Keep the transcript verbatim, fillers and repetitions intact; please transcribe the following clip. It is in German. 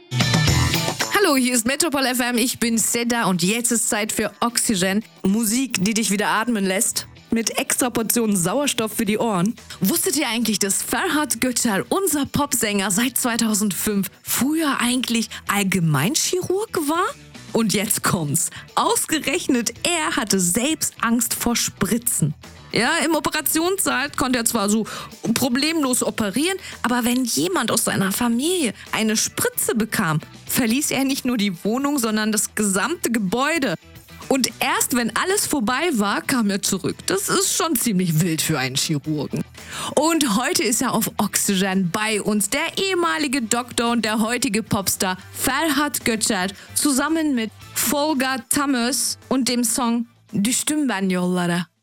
Hallo, hier ist Metropol F M, ich bin Seda und jetzt ist Zeit für Oxygen. Musik, die dich wieder atmen lässt. Mit extra Portionen Sauerstoff für die Ohren. Wusstet ihr eigentlich, dass Ferhat Göçer, unser Popsänger seit zweitausendfünf, früher eigentlich Allgemeinchirurg war? Und jetzt kommt's. Ausgerechnet er hatte selbst Angst vor Spritzen. Ja, im Operationssaal konnte er zwar so problemlos operieren, aber wenn jemand aus seiner Familie eine Spritze bekam, verließ er nicht nur die Wohnung, sondern das gesamte Gebäude. Und erst wenn alles vorbei war, kam er zurück. Das ist schon ziemlich wild für einen Chirurgen. Und heute ist er auf Oxygen bei uns, der ehemalige Doktor und der heutige Popstar Ferhat Göçer, zusammen mit Volga Tamöz und dem Song Düştüm ben yollara.